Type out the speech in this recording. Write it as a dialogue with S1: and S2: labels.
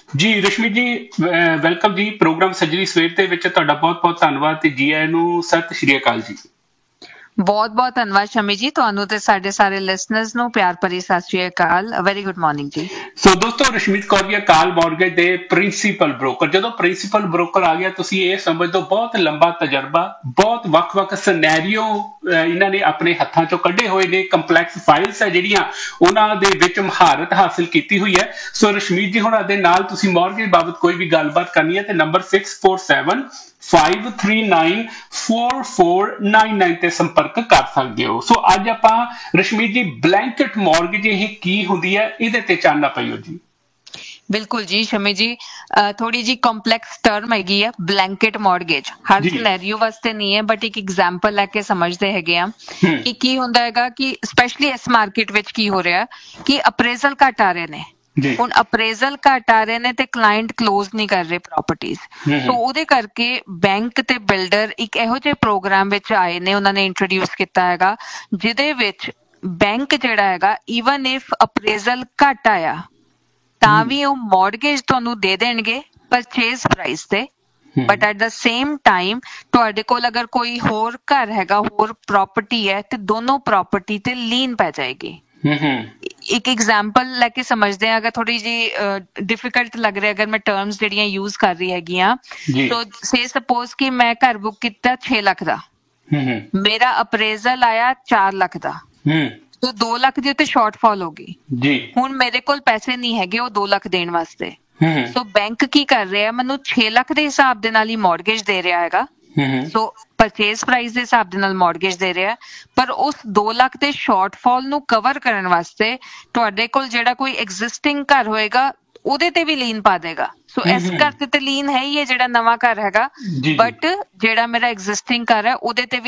S1: ਜੀ ਰਸ਼ਮੀ ਜੀ, ਵੈਲਕਮ ਜੀ ਪ੍ਰੋਗਰਾਮ ਸੱਜਰੀ ਸਵੇਰ ਦੇ ਵਿੱਚ ਤੁਹਾਡਾ ਬਹੁਤ ਬਹੁਤ ਧੰਨਵਾਦ ਤੇ ਜੀ ਆਇਆਂ ਨੂੰ ਸਤਿ ਸ਼੍ਰੀ ਅਕਾਲ ਜੀ।
S2: ਬਹੁਤ ਬਹੁਤ ਧੰਨਵਾਦ ਸ਼ਮੀ ਜੀ, ਤੁਹਾਨੂੰ ਤੇ ਸਾਡੇ ਸਾਰੇ ਲਿਸਨਰਸ ਨੂੰ ਪਿਆਰ ਭਰੀ ਸਤਿ ਸ਼੍ਰੀ ਅਕਾਲ। ਵੈਰੀ ਗੁੱਡ ਮਾਰਨਿੰਗ ਜੀ।
S1: ਸੋ ਦੋਸਤੋ, ਰਸ਼ਮੀਤ ਕੌਰ ਜੀ ਅਕਾਲ ਮਾਰਗੇਜ ਦੇ ਪ੍ਰਿੰਸੀਪਲ ਬ੍ਰੋਕਰ। ਜਦੋਂ ਪ੍ਰਿੰਸੀਪਲ ਬ੍ਰੋਕਰ ਆ ਗਿਆ, ਤੁਸੀਂ ਇਹ ਸਮਝ ਲਓ ਬਹੁਤ ਲੰਬਾ ਤਜਰਬਾ, ਬਹੁਤ ਵੱਖ-ਵੱਖ ਸਿਨੈਰੀਓ ਇਹਨਾਂ ਨੇ ਆਪਣੇ ਹੱਥਾਂ ਚੋਂ ਕੱਢੇ ਹੋਏ ਨੇ। ਕੰਪਲੈਕਸ ਫਾਈਲਸ ਹੈ ਜਿਹੜੀਆਂ ਉਹਨਾਂ ਦੇ ਵਿੱਚ ਮਹਾਰਤ ਹਾਸਲ ਕੀਤੀ ਹੋਈ ਹੈ। ਸੋ ਰਸ਼ਮੀਤ ਜੀ ਹੁਣਾਂ ਦੇ ਨਾਲ ਤੁਸੀਂ ਮਾਰਗੇਜ ਬਾਬਤ ਕੋਈ ਵੀ ਗੱਲਬਾਤ ਕਰਨੀ ਹੈ ਤੇ ਨੰਬਰ 6475394499 ਤੇ ਸੰਪਰਕ ਕਰ ਸਕਦੇ ਹੋ। ਸੋ ਅੱਜ ਆਪਾਂ ਰਸ਼ਮੀਤ ਜੀ ਬਲੈਂਕਟ ਮਾਰਗੇਜ ਇਹ ਕੀ ਹੁੰਦੀ ਹੈ ਇਹਦੇ ਤੇ ਚਾਨਣਾ ਪਾਈਓ ਜੀ।
S2: ਬਿਲਕੁਲ ਜੀ ਸ਼ਮੀ ਜੀ, ਥੋੜੀ ਜੀ ਕੰਪਲੈਕਸ ਟਰਮ ਹੈਗੀ ਆ ਬਲੈਂਕਟ ਮਾਰਗੇਜ। ਹਰ ਸਿਨੈਰੀਓ ਵਾਸਤੇ ਨਹੀਂ ਹੈ, ਬਟ ਇੱਕ ਐਗਜ਼ਾਮਪਲ ਲੈ ਕੇ ਸਮਝਦੇ ਹੈਗੇ ਆ ਕਿ ਕੀ ਹੁੰਦਾ ਹੈਗਾ ਕਿ ਸਪੈਸ਼ਲੀ ਇਸ ਮਾਰਕੀਟ ਵਿੱਚ ਕੀ ਹੋ ਰਿਹਾ ਕਿ ਅਪਰੇਜ਼ਲ ਘੱਟ ਆ ਰਹੇ ਨੇ। ਹੁਣ ਅਪਰੇਜ਼ਲ ਘੱਟ ਆ ਰਹੇ ਨੇ ਤੇ ਕਲਾਇੰਟ ਕਲੋਜ਼ ਨਹੀਂ ਕਰ ਰਹੇ ਪ੍ਰਾਪਰਟੀਜ਼, ਸੋ ਉਹਦੇ ਕਰਕੇ ਬੈਂਕ ਤੇ ਬਿਲਡਰ ਇੱਕ ਇਹੋ ਜਿਹੇ ਪ੍ਰੋਗਰਾਮ ਵਿੱਚ ਆਏ ਨੇ, ਉਹਨਾਂ ਨੇ ਇੰਟਰੋਡਿਊਸ ਕੀਤਾ ਹੈਗਾ ਜਿਹਦੇ ਵਿੱਚ ਬੈਂਕ ਜਿਹੜਾ ਹੈਗਾ ਈਵਨ ਇਫ ਅਪਰੇਜ਼ਲ ਘੱਟ ਆਇਆ ਤਾਂ ਵੀ ਉਹ ਮਾਰਗੇਜ ਤੁਹਾਨੂੰ ਦੇ ਦੇਣਗੇ ਪਰਚੇਜ਼ ਪ੍ਰਾਈਸ ਤੇ। But at the same time ਤੁਹਾਡੇ ਕੋਲ ਅਗਰ ਕੋਈ ਹੋਰ ਘਰ ਹੈਗਾ, ਹੋਰ ਪ੍ਰਾਪਰਟੀ ਹੈ, ਤੇ ਦੋਨੋਂ ਪ੍ਰਾਪਰਟੀ ਤੇ ਲੀਨ ਪੈ ਜਾਏਗੀ। ਇੱਕ ਐਗਜ਼ਾਮਪਲ ਲੈ ਕੇ ਸਮਝਦੇ ਹਾਂ, ਅਗਰ ਥੋੜੀ ਜੀ ਡਿਫਿਕਲਟ ਲੱਗ ਰਿਹਾ ਅਗਰ ਮੈਂ ਟਰਮਸ ਜਿਹੜੀਆਂ ਯੂਜ਼ ਕਰ ਰਹੀ ਹੈਗੀਆਂ, ਸੋ ਸੇ ਸਪੋਜ਼ ਕਿ ਮੈਂ ਘਰ ਬੁੱਕ ਕੀਤਾ 6 ਲੱਖ ਦਾ, ਮੇਰਾ ਅਪਰੇਜ਼ਲ ਆਇਆ 4 ਲੱਖ ਦਾ, ਤੋ 2 ਲੱਖ ਦੀ ਉੱਤੇ ਸ਼ਾਰਟਫਾਲ ਹੋ ਗਈ ਜੀ। ਹੁਣ ਮੇਰੇ ਕੋਲ ਪੈਸੇ ਨਹੀਂ ਹੈਗੇ ਉਹ 2 ਲੱਖ ਦੇਣ ਵਾਸਤੇ, ਸੋ ਬੈਂਕ ਕੀ ਕਰ ਰਿਹਾ, ਮੈਨੂੰ 6 ਲੱਖ ਦੇ ਹਿਸਾਬ ਦੇ ਨਾਲ ਹੀ ਮਾਰਗੇਜ ਦੇ ਰਿਹਾ ਹੈਗਾ। ਸੋ ਪਰਚੇਜ਼ ਪ੍ਰਾਈਸ ਦੇ ਹਿਸਾਬ ਦੇ ਨਾਲ ਮਾਰਗੇਜ ਦੇ ਰਿਹਾ, ਪਰ ਉਸ 2 ਲੱਖ ਦੇ ਸ਼ਾਰਟਫਾਲ ਨੂੰ ਕਵਰ ਕਰਨ ਵਾਸਤੇ ਤੁਹਾਡੇ ਕੋਲ ਜਿਹੜਾ ਕੋਈ ਐਗਜ਼ਿਸਟਿੰਗ ਘਰ ਹੋਏਗਾ ਉਹਦੇ ਤੇ ਵੀ ਲੀਨ ਪਾ ਦੇਗਾ। ਸੋ ਇਸ ਘਰ ਤੇ ਲੀਨ ਹੈ ਹੀ ਹੈ ਜਿਹੜਾ ਨਵਾਂ ਘਰ ਹੈਗਾ, ਬਟ ਜਿਹੜਾ ਮੇਰਾ ਐਗਜ਼ਿਸਟਿੰਗ ਘਰ ਹੈ ਉਹਦੇ ਤੇ ਵੀ